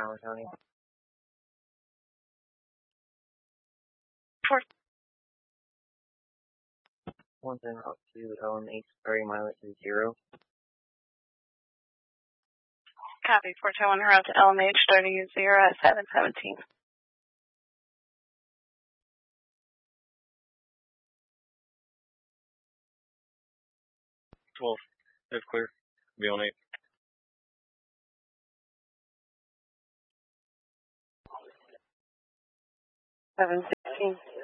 Allen County. 110 up to LMH, 30 mileage is 0. Copy, 421 route to LMH, 30 is 0 at 717. 12, that's clear. Be on 8. 716.